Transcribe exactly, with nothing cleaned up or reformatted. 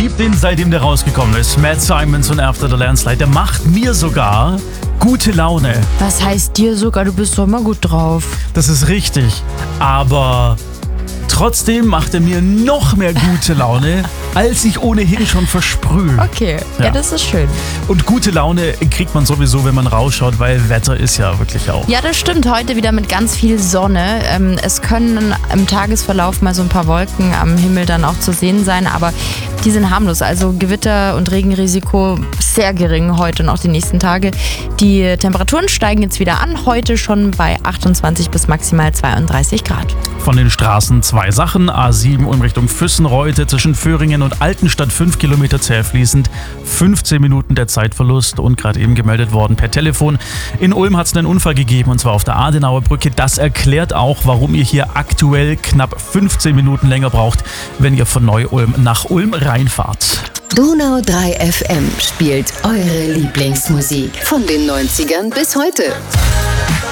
liebe den, seitdem der rausgekommen ist. Matt Simons und After the Landslide. Der macht mir sogar gute Laune. Was heißt dir sogar? Du bist doch immer gut drauf. Das ist richtig. Aber trotzdem macht er mir noch mehr gute Laune, als ich ohnehin schon versprühe. Okay, ja. ja, das ist schön. Und gute Laune kriegt man sowieso, wenn man rausschaut, weil Wetter ist ja wirklich auch. Ja, das stimmt. Heute wieder mit ganz viel Sonne. Es können im Tagesverlauf mal so ein paar Wolken am Himmel dann auch zu sehen sein, aber die sind harmlos. Also Gewitter- und Regenrisiko sehr gering heute und auch die nächsten Tage. Die Temperaturen steigen jetzt wieder an. Heute schon bei achtundzwanzig bis maximal zweiunddreißig Grad. Von den Straßen zwei Sachen. A sieben in Richtung Füssen-Reute zwischen Föhringen und Altenstadt fünf Kilometer zäh fließend. fünfzehn Minuten der Zeitverlust und gerade eben gemeldet worden per Telefon. In Ulm hat es einen Unfall gegeben und zwar auf der Adenauer Brücke. Das erklärt auch, warum ihr hier aktuell knapp fünfzehn Minuten länger braucht, wenn ihr von Neu-Ulm nach Ulm reinfahrt. Donau drei F M spielt eure Lieblingsmusik von den neunzigern bis heute.